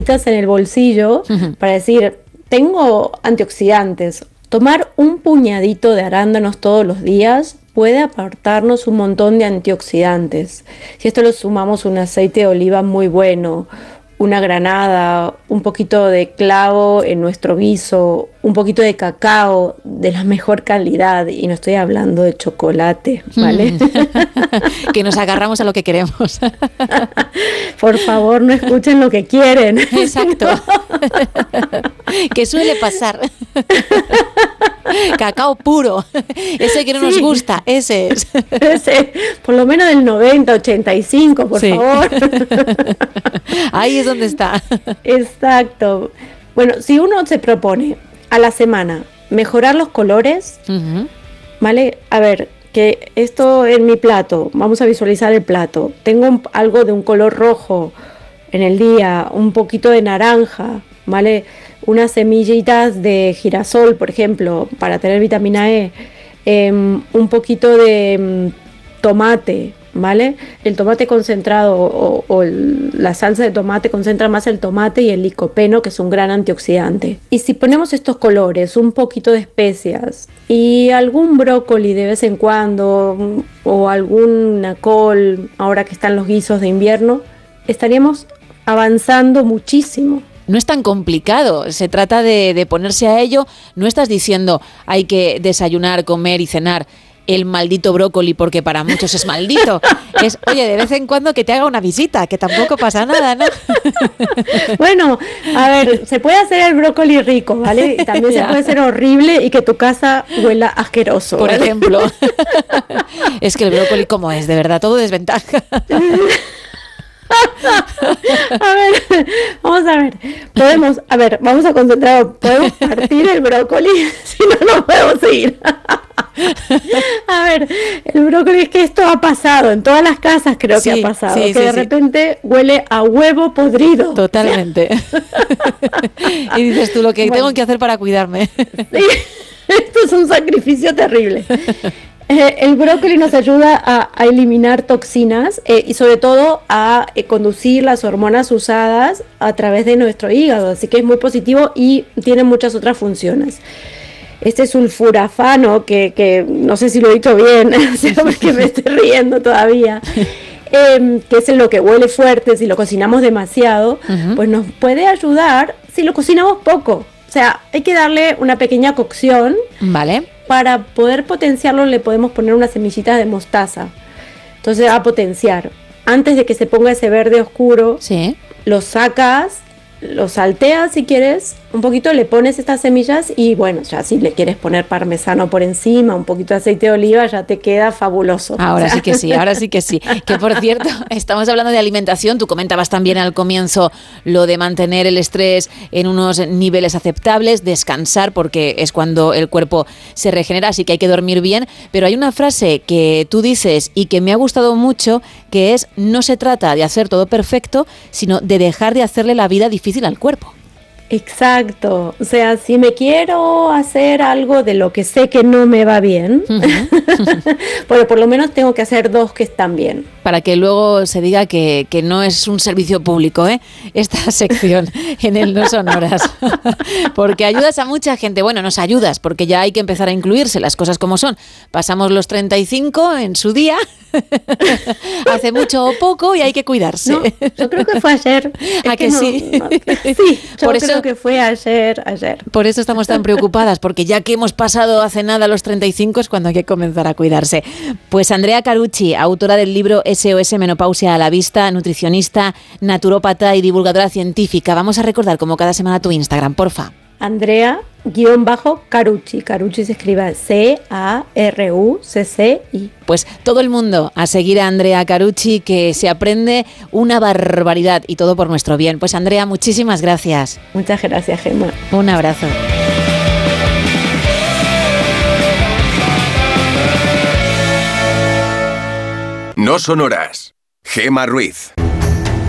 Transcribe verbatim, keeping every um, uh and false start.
en el bolsillo uh-huh. para decir, tengo antioxidantes. Tomar un puñadito de arándanos todos los días puede aportarnos un montón de antioxidantes. Si esto lo sumamos un aceite de oliva muy bueno, una granada, un poquito de clavo en nuestro guiso, un poquito de cacao de la mejor calidad, y no estoy hablando de chocolate, ¿vale? Mm. Que nos agarramos a lo que queremos. Por favor, no escuchen lo que quieren. Exacto. Que suele pasar. Cacao puro, ese que no sí. nos gusta, ese es. Ese, por lo menos del noventa, ochenta y cinco, por sí. favor. Ahí es donde está. Exacto. Bueno, si uno se propone a la semana mejorar los colores, uh-huh. ¿vale? A ver, que esto en mi plato, vamos a visualizar el plato. Tengo un, algo de un color rojo en el día, un poquito de naranja, ¿vale? Unas semillitas de girasol, por ejemplo, para tener vitamina E, eh, un poquito de um, tomate, ¿vale? El tomate concentrado o, o el, la salsa de tomate concentra más el tomate y el licopeno, que es un gran antioxidante. Y si ponemos estos colores, un poquito de especias y algún brócoli de vez en cuando o alguna col, ahora que están los guisos de invierno, estaríamos avanzando muchísimo. No es tan complicado, se trata de, de ponerse a ello. No estás diciendo hay que desayunar, comer y cenar el maldito brócoli porque para muchos es maldito. Es, oye, de vez en cuando que te haga una visita, que tampoco pasa nada, ¿no? Bueno, a ver, se puede hacer el brócoli rico, ¿vale? Y también ya. se puede hacer horrible y que tu casa huela asqueroso, por ¿vale? ejemplo. Es que el brócoli, ¿cómo es? De verdad, todo desventaja. A ver, vamos a ver, podemos, a ver, vamos a concentrar, podemos partir el brócoli, si no, no podemos seguir. A ver, el brócoli, es que esto ha pasado, en todas las casas creo sí, que ha pasado, sí, que sí, de sí. repente huele a huevo podrido. Totalmente. Y dices tú, lo que bueno. tengo que hacer para cuidarme. Sí, esto es un sacrificio terrible. Eh, el brócoli nos ayuda a, a eliminar toxinas eh, y sobre todo a eh, conducir las hormonas usadas a través de nuestro hígado, así que es muy positivo y tiene muchas otras funciones. Este sulfurafano, que, que no sé si lo he dicho bien, porque me estoy riendo todavía, eh, que es lo que huele fuerte si lo cocinamos demasiado, uh-huh. pues nos puede ayudar si lo cocinamos poco. O sea, hay que darle una pequeña cocción. Vale. Para poder potenciarlo le podemos poner unas semillitas de mostaza. Entonces va a potenciar. Antes de que se ponga ese verde oscuro, sí. lo sacas, lo salteas si quieres, un poquito le pones estas semillas y bueno, ya si le quieres poner parmesano por encima, un poquito de aceite de oliva, ya te queda fabuloso. Ahora o sea. sí que sí, ahora sí que sí. Que por cierto, estamos hablando de alimentación, tú comentabas también al comienzo lo de mantener el estrés en unos niveles aceptables, descansar porque es cuando el cuerpo se regenera, así que hay que dormir bien, pero hay una frase que tú dices y que me ha gustado mucho, que es: no se trata de hacer todo perfecto, sino de dejar de hacerle la vida difícil al cuerpo. Exacto, o sea, si me quiero hacer algo de lo que sé que no me va bien, uh-huh. bueno, por lo menos tengo que hacer dos que están bien. Para que luego se diga que, que no es un servicio público, ¿eh? Esta sección en el No Son Horas. Porque ayudas a mucha gente. Bueno, nos ayudas, porque ya hay que empezar a incluirse las cosas como son. Pasamos los treinta y cinco en su día, hace mucho o poco, y hay que cuidarse. No, yo creo que fue ayer. ¿A que, que no, sí? No, sí, yo por creo eso, que fue ayer, ayer. Por eso estamos tan preocupadas, porque ya que hemos pasado hace nada los treinta y cinco es cuando hay que comenzar a cuidarse. Pues Andrea Carucci, autora del libro S O S Menopausia a la Vista, nutricionista, naturópata y divulgadora científica. Vamos a recordar como cada semana tu Instagram, porfa. Andrea guión bajo Carucci. Carucci se escribe C A R U C C I. Pues todo el mundo a seguir a Andrea Carucci, que se aprende una barbaridad y todo por nuestro bien. Pues Andrea, muchísimas gracias. Muchas gracias, Gemma. Un abrazo. No Son Horas. Gemma Ruiz.